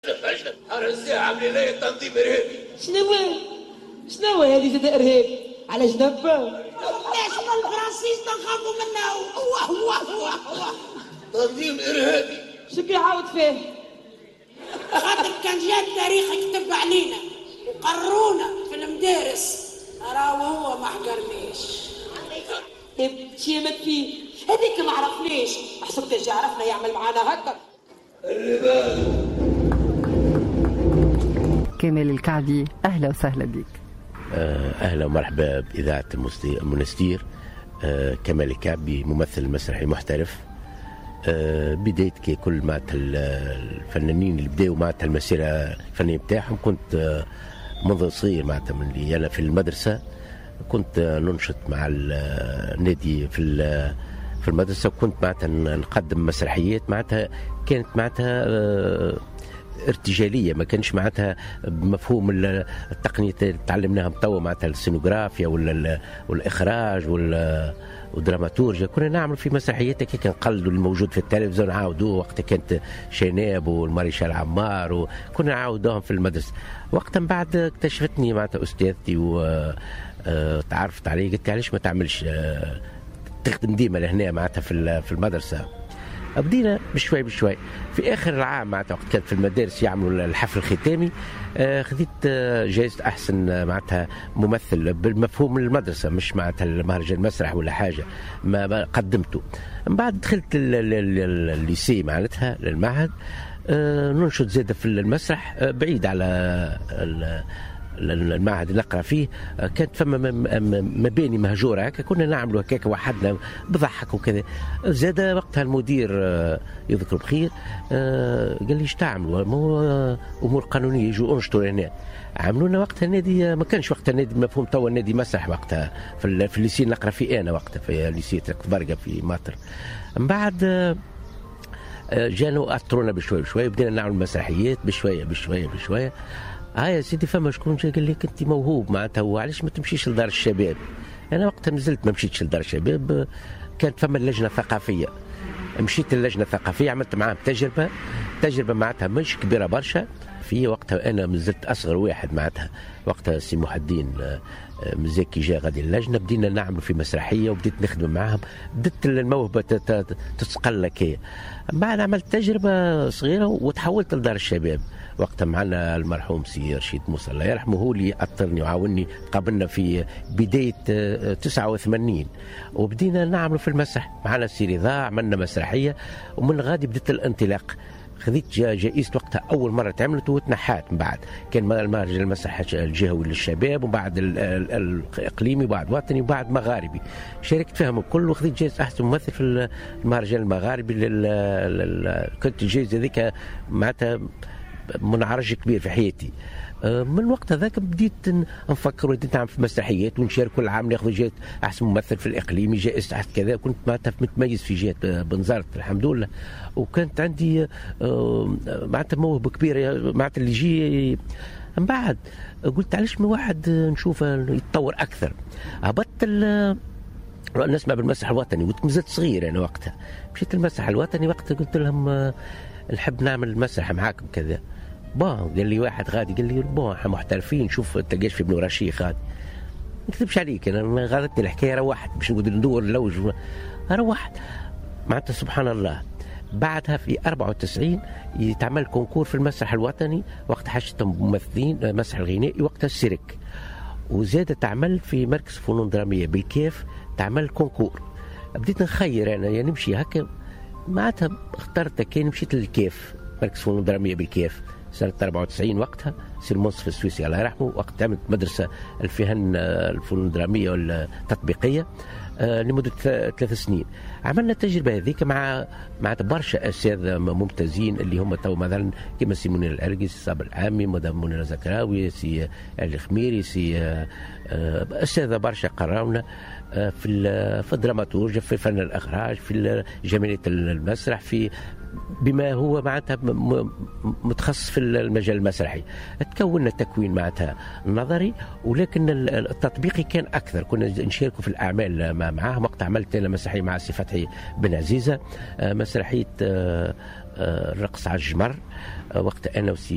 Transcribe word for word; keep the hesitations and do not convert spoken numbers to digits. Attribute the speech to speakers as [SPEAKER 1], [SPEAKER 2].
[SPEAKER 1] اشرب نهار الساعة عاملين لي تنظيم إرهابي.
[SPEAKER 2] شنو شنو هذه زاد إرهاب على جنب؟
[SPEAKER 3] ليش من الفرنسيس نخافوا منه؟ هو هو هو هو
[SPEAKER 1] تنظيم إرهابي.
[SPEAKER 2] شو بيعاود فيه؟
[SPEAKER 3] خاطر كان جاء التاريخ يكتب علينا وقرونا في المدارس راهو هو ما حقرنيش.
[SPEAKER 2] تشيمت فيه هذيك ما عرفنيش، حسبت جا عرفنا يعمل معانا هكا.
[SPEAKER 1] اللي باله
[SPEAKER 4] كمال الكعبي، أهلا وسهلا بك.
[SPEAKER 5] أهلا ومرحبا بإذاعة المنستير. كمال الكعبي ممثل مسرحي محترف. بداية كي كل مع الفنانين اللي بداوا مع المسيرة الفنية بتاعهم كنت منذ صغير معناتها من اللي أنا في المدرسة كنت ننشط مع النادي في في المدرسة، وكنت معناتها نقدم مسرحيات معناتها كانت معناتها ارتجاليه، ما كانش معناتها بمفهوم التقنيه اللي تعلمناها توا معناتها السينوغرافيا ولا والاخراج ولا والدراماتورجيا. كنا نعمل في مسرحيات كي كنقلدوا الموجود في التلفزيون نعاودوه وقت كانت شيناب والماريشال عمار، وكنا نعاودوهم في المدرسه. وقتا بعد اكتشفتني معناتها استاذتي وتعرفت عليه، قلت علاش ما تعملش تخدم ديما لهنا معناتها في في المدرسه. بدينا بشوي بشوي. في اخر العام معناتها وقت كانت في المدارس يعملوا الحفل الختامي خذيت جائزة احسن معناتها ممثل بالمفهوم المدرسه، مش معناتها المهرجان المسرح ولا حاجه ما قدمته. من بعد دخلت الليسي معناتها للمعهد ننشط زاده في المسرح بعيد على المعهد اللي نقرا فيه. كانت فما مباني مهجوره هكا كنا نعملوا هكاك وحدنا بضحك وكذا. زاد وقتها المدير يذكر بخير قال لي ايش تعملوا؟ امور قانونيه يجوا انشطوا هنا. عملوا لنا وقتها نادي، ما كانش وقتها نادي مفهوم توا النادي مسرح وقتها في في الليسي نقرا فيه انا وقتها في ليسي برقه في ماطر. من بعد جانوا اثرونا بشوي بشوي بدينا نعمل مسرحيات بشويه بشويه بشويه. اه يا سيدي فما شكون جا قال لك انت موهوب معناتها وعلاش ما تمشيش لدار الشباب؟ انا وقتها نزلت ما مشيتش لدار الشباب، كانت فما اللجنه الثقافيه. مشيت اللجنه الثقافيه عملت معاهم تجربه تجربه معناتها مش كبيره برشا. في وقتها انا مازلت اصغر واحد معناتها وقتها سي محي الدين مزاكي جا غادي اللجنه، بدينا نعمل في مسرحيه وبديت نخدم معاهم، بدت الموهبه تتقلك هي. بعد عملت تجربه صغيره وتحولت لدار الشباب. وقتها معنا المرحوم سي رشيد موسى الله يرحمه هو اللي اثرني وعاوني. قابلنا في بدايه تسعة وثمانين وبدينا نعمل في المسرح معنا سي رضا، عملنا مسرحيه ومن غادي بدت الانطلاق. خذيت جائزة وقتها أول مرة تعملت وتنحات. من بعد كان المهرجان المسرح الجهوي للشباب وبعد الإقليمي وبعد وطني وبعد مغاربي، شاركت فيهم الكل وخذيت جائزة أحسن ممثل في المهرجان المغاربي. كنت الجائزة ذيك معناتها منعرج كبير في حياتي. من وقت هذاك بديت نفكر وبديت نعمل في مسرحيات ونشارك كل عام ناخذ جائزة أحسن ممثل في الإقليمي، جائزة أحسن كذا. كنت معناتها متميز في جهة بنزرت الحمد لله، وكانت عندي معناتها موهبة كبيرة معناتها اللي يجي. من بعد قلت علاش ما واحد نشوفه يتطور أكثر. هبطت نسمع بالمسرح الوطني ومازلت صغير أنا وقتها. مشيت المسرح الوطني وقتها قلت لهم نحب نعمل المسرح معاكم كذا. بون قال لي واحد غادي قال لي بون احنا محترفين شوف تلقاش في بنو رشيخ غادي. ما نكذبش عليك انا غادتني الحكايه روحت باش نقعد ندور نلوج روحت معناتها سبحان الله. بعدها في أربعة وتسعين يتعمل كونكور في المسرح الوطني وقت حاجة ممثلين مسرح الغنائي وقتها السيرك، وزاد تعمل في مركز فنون دراميه بالكيف تعمل كونكور. بديت نخير انا يعني نمشي هكا معناتها اخترت كان مشيت للكيف مركز فنون دراميه بالكيف سنة أربعة وتسعين. وقتها سي المنصف السويسي الله يرحمه وقت عملت مدرسة الفهن الفنون الدرامية والتطبيقية لمدة ثلاث سنين. عملنا التجربة هذيك مع مع برشا أساتذة ممتازين اللي هم تو مثلا كما سي منير الأرقي، سي صابر العامي، مدام منير الزكراوي، سي علي الخميري، سي أساتذة برشا قراونا في في الدراماتورجيا، في فن الإخراج، في جمالية المسرح، في بما هو معناتها متخصص في المجال المسرحي. تكوننا تكوين معناتها نظري، ولكن التطبيقي كان اكثر. كنا نشاركوا في الاعمال معاه. وقت عملت انا مسرحيه مع سي فتحي بن عزيزه، مسرحيه الرقص على الجمر، وقت انا وسي